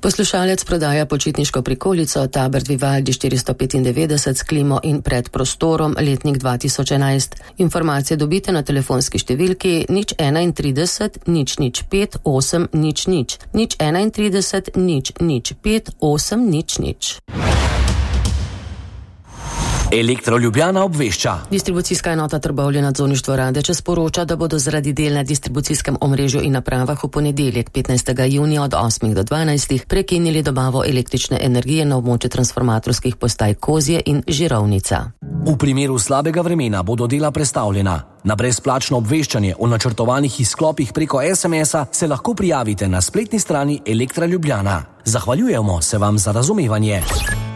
Poslušalec prodaja počitniško prikolico Tabert Vivaldi 495 s klimo in predprostorom, letnik 2011. Informacije dobite na telefonski številki 031 005 800 031 005 800. Elektro Ljubljana obvešča. Distribucijska enota Trbovlje nadzorništvo Radeče sporoča, da bodo zaradi del na distribucijskem omrežju in napravah v ponedeljek 15. junija od 8 do 12 prekinili dobavo električne energije na območju transformatorskih postaj Kozje in Žirovnica. V primeru slabega vremena bodo dela prestavljena. Na brezplačno obveščanje o načrtovanih izklopih preko SMS-a se lahko prijavite na spletni strani Elektra Ljubljana. Zahvaljujemo se vam za razumevanje.